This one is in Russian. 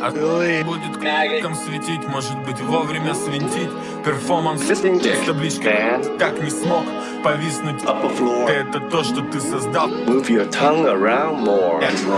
А будет криком светить, может быть вовремя свинтить. Перформанс с табличкой, как не смог повиснуть. Это то, что ты создал. Move your tongue around more.